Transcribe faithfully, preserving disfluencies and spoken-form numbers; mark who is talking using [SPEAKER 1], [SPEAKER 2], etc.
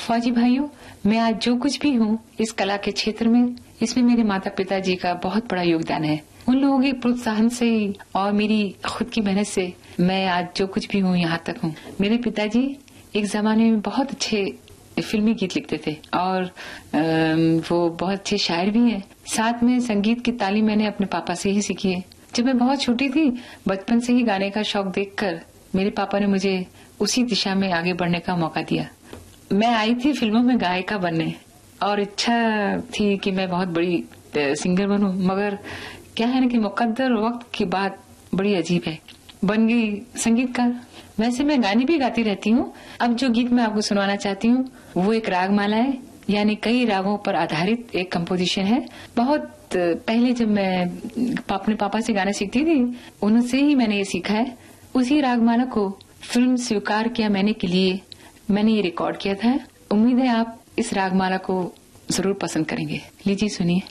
[SPEAKER 1] फौजी भाइयों, मैं आज जो कुछ भी हूँ इस कला के क्षेत्र में, इसमें मेरे माता पिता जी का बहुत बड़ा योगदान है। उन लोगों के प्रोत्साहन से और मेरी खुद की मेहनत से मैं आज जो कुछ भी हूँ यहाँ तक हूँ। मेरे पिताजी एक जमाने में बहुत अच्छे फिल्मी गीत लिखते थे और वो बहुत अच्छे शायर भी हैं। साथ में संगीत की तालीम मैंने अपने पापा से ही सीखी है। जब मैं बहुत छोटी थी, बचपन से ही गाने का शौक देखकर मेरे पापा ने मुझे उसी दिशा में आगे बढ़ने का मौका दिया। मैं आई थी फिल्मों में गायिका बनने और इच्छा थी कि मैं बहुत बड़ी सिंगर बनूं, मगर क्या है ना कि मुकद्दर वक्त की बात बड़ी अजीब है, बन गई संगीतकार। वैसे मैं गाने भी गाती रहती हूँ। अब जो गीत मैं आपको सुनाना चाहती हूँ वो एक रागमाला है, यानी कई रागों पर आधारित एक कंपोजिशन है। बहुत पहले जब मैं अपने पापा से गाना सीखती थी, उनसे ही मैंने ये सीखा है। उसी रागमाला को फिल्म स्वीकार किया मैंने के लिए मैंने ये रिकॉर्ड किया था। उम्मीद है आप इस रागमाला को जरूर पसंद करेंगे। लीजिए सुनिए।